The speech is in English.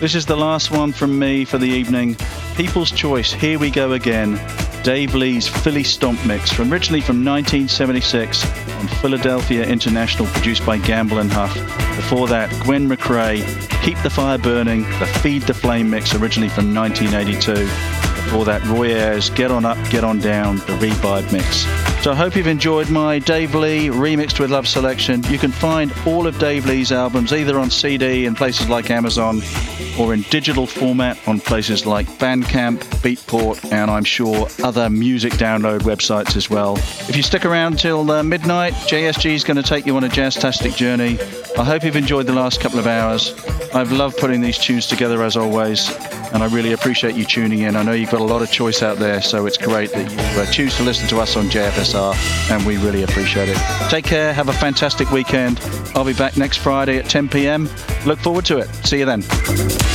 This is the last one from me for the evening. People's Choice, Here We Go Again. Dave Lee's Philly Stomp mix, originally from 1976 on Philadelphia International, produced by Gamble and Huff. Before that, Gwen McRae, Keep the Fire Burning, the Feed the Flame mix, originally from 1982. Before that, Roy Ayers, Get On Up, Get On Down, the Revive mix. So I hope you've enjoyed my Dave Lee Remixed with Love selection. You can find all of Dave Lee's albums either on CD in places like Amazon or in digital format on places like Bandcamp, Beatport, and I'm sure other music download websites as well. If you stick around till midnight, JSG is going to take you on a jazz-tastic journey. I hope you've enjoyed the last couple of hours. I've loved putting these tunes together as always, and I really appreciate you tuning in. I know you've got a lot of choice out there, so it's great that you choose to listen to us on JFSR, and we really appreciate it. Take care, have a fantastic weekend. I'll be back next Friday at 10 p.m. Look forward to it. See you then.